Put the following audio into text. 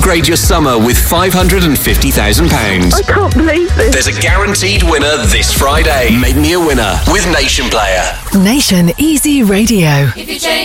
upgrade your summer with £550,000. I can't believe this. There's a guaranteed winner this Friday. Make me a winner with Nation Player. Nation Easy Radio. If you change